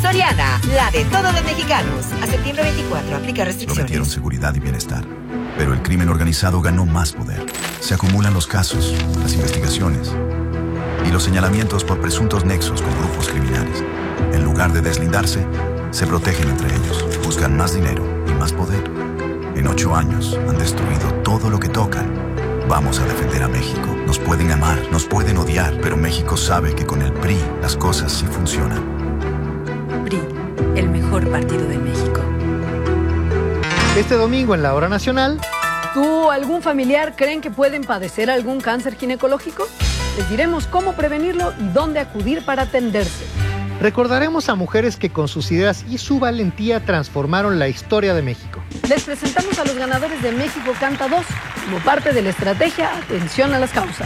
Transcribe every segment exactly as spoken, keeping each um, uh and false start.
Soriana, la de todos los mexicanos. A septiembre veinticuatro, aplica restricciones. Prometieron seguridad y bienestar, pero el crimen organizado ganó más poder. Se acumulan los casos, las investigaciones y los señalamientos por presuntos nexos con grupos criminales. En lugar de deslindarse, se protegen entre ellos, buscan más dinero y más poder. En ocho años han destruido todo lo que tocan. Vamos a defender a México. Nos pueden amar, nos pueden odiar, pero México sabe que con el P R I las cosas sí funcionan. P R I, el mejor partido de México. Este domingo en la Hora Nacional. ¿Tú o algún familiar creen que pueden padecer algún cáncer ginecológico? Les diremos cómo prevenirlo y dónde acudir para atenderse. Recordaremos a mujeres que con sus ideas y su valentía transformaron la historia de México. Les presentamos a los ganadores de México Canta dos como parte de la estrategia Atención a las Causas.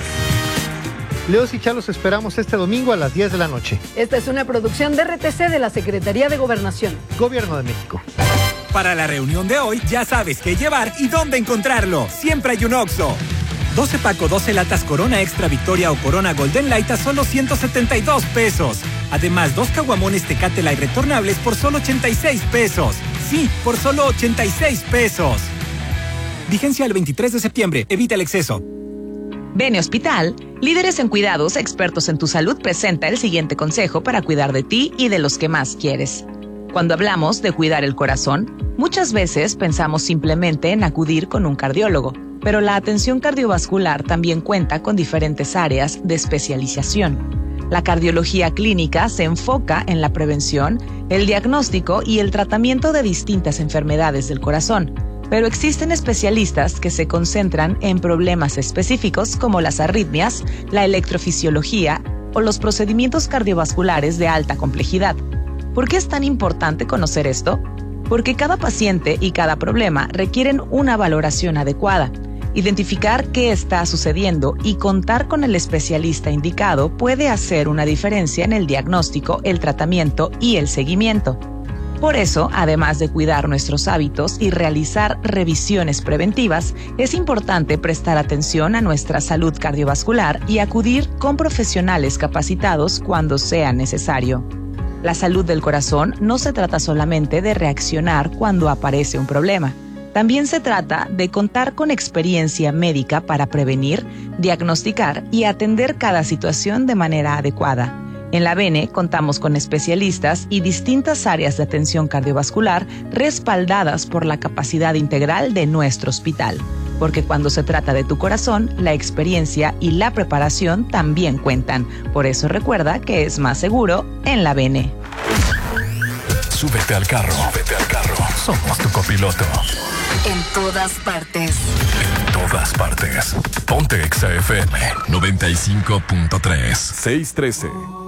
Leos y Chá los esperamos este domingo a las diez de la noche. Esta es una producción de R T C de la Secretaría de Gobernación. Gobierno de México. Para la reunión de hoy ya sabes qué llevar y dónde encontrarlo. Siempre hay un Oxxo. doce paco, doce latas Corona Extra Victoria o Corona Golden Light a solo ciento setenta y dos pesos. Además, dos caguamones Tecate Light retornables por solo ochenta y seis pesos. Sí, por solo ochenta y seis pesos. Vigencia el veintitrés de septiembre. Evita el exceso. Bene Hospital, líderes en cuidados, expertos en tu salud, presenta el siguiente consejo para cuidar de ti y de los que más quieres. Cuando hablamos de cuidar el corazón, muchas veces pensamos simplemente en acudir con un cardiólogo, pero la atención cardiovascular también cuenta con diferentes áreas de especialización. La cardiología clínica se enfoca en la prevención, el diagnóstico y el tratamiento de distintas enfermedades del corazón, pero existen especialistas que se concentran en problemas específicos como las arritmias, la electrofisiología o los procedimientos cardiovasculares de alta complejidad. ¿Por qué es tan importante conocer esto? Porque cada paciente y cada problema requieren una valoración adecuada. Identificar qué está sucediendo y contar con el especialista indicado puede hacer una diferencia en el diagnóstico, el tratamiento y el seguimiento. Por eso, además de cuidar nuestros hábitos y realizar revisiones preventivas, es importante prestar atención a nuestra salud cardiovascular y acudir con profesionales capacitados cuando sea necesario. La salud del corazón no se trata solamente de reaccionar cuando aparece un problema. También se trata de contar con experiencia médica para prevenir, diagnosticar y atender cada situación de manera adecuada. En la Bene contamos con especialistas y distintas áreas de atención cardiovascular respaldadas por la capacidad integral de nuestro hospital. Porque cuando se trata de tu corazón, la experiencia y la preparación también cuentan. Por eso recuerda que es más seguro en la Bene. Súbete al carro. Súbete al carro. Somos tu copiloto. En todas partes. En todas partes. Ponte Exa F M noventa y cinco punto tres. seis trece.